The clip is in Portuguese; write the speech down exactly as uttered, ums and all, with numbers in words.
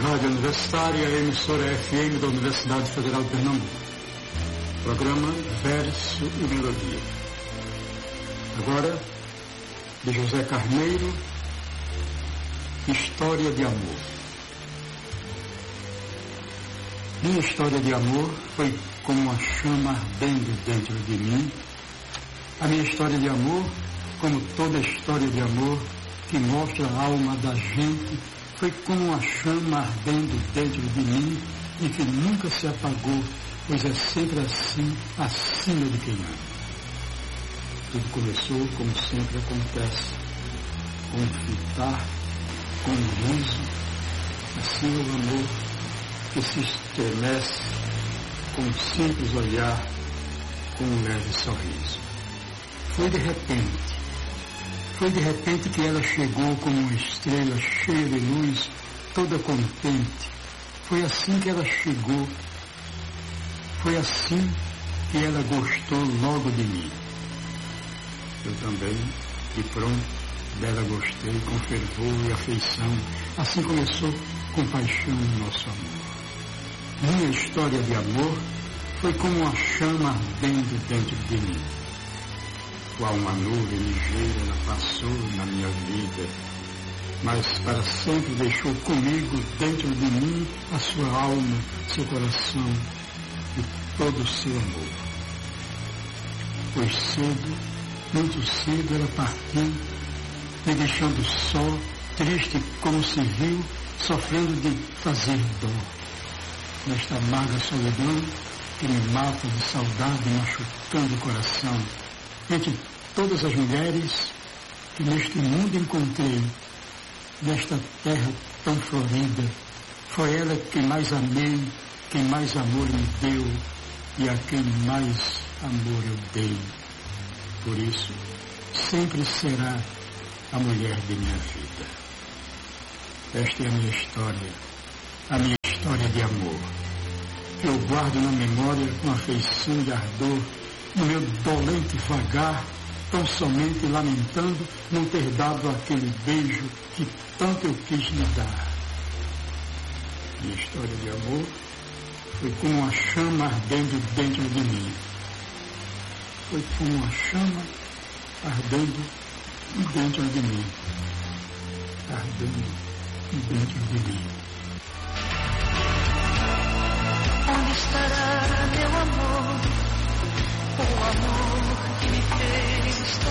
Rádio Universitária, emissora F M da Universidade Federal de Pernambuco. Programa Verso e Melodia. Agora, de José Carneiro, História de Amor. Minha história de amor foi como uma chama ardendo dentro de mim. A minha história de amor, como toda história de amor que mostra a alma da gente, foi como uma chama ardendo dentro de mim e que nunca se apagou, pois é sempre assim, acima de quem ama. Tudo começou, como sempre acontece, com um fitar, com um riso, assim é o amor que se estremece com um simples olhar, com um leve sorriso. Foi de repente, foi de repente que ela chegou como uma estrela cheia de luz, toda contente. Foi assim que ela chegou, foi assim que ela gostou logo de mim. Eu também, de pronto, dela gostei com fervor e afeição. Assim começou com paixão o nosso amor. Minha história de amor foi como uma chama ardendo dentro de mim. Qual uma nuvem ligeira ela passou na minha vida, mas para sempre deixou comigo, dentro de mim, a sua alma, seu coração e todo o seu amor. Pois cedo, muito cedo ela partiu, me deixando só, triste como se viu, sofrendo de fazer dó. Nesta amarga solidão que me mata de saudade, machucando o coração. Entre todas as mulheres que neste mundo encontrei, nesta terra tão florida, foi ela quem mais amei, quem mais amor me deu e a quem mais amor eu dei. Por isso, sempre será a mulher de minha vida. Esta é a minha história, a minha história de amor, que eu guardo na memória com afeição e ardor, no meu dolente vagar, tão somente lamentando não ter dado aquele beijo que tanto eu quis lhe dar. Minha história de amor foi como uma chama ardendo dentro de mim. Foi como uma chama ardendo dentro de mim. Ardendo dentro de mim. Onde estará meu amor? O amor que me fez